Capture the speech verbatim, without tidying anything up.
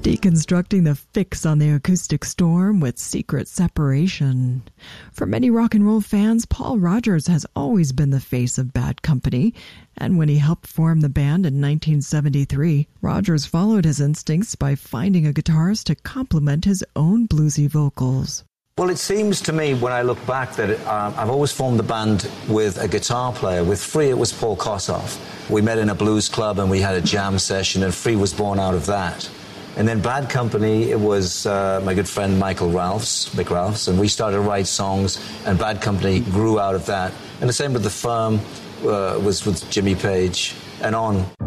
Deconstructing the fix on the acoustic storm with Secret Separation. For many rock and roll fans, Paul Rodgers has always been the face of Bad Company, and when he helped form the band in nineteen seventy-three, Rodgers followed his instincts by finding a guitarist to complement his own bluesy vocals. Well, it seems to me, when I look back, that it, um, I've always formed the band with a guitar player. With Free, it was Paul Kossoff. We met in a blues club and we had a jam session, and Free was born out of that. And then Bad Company, it was uh, my good friend Michael Ralphs, Mick Ralphs, and we started to write songs, and Bad Company grew out of that. And the same with The Firm, uh, was with Jimmy Page, and on.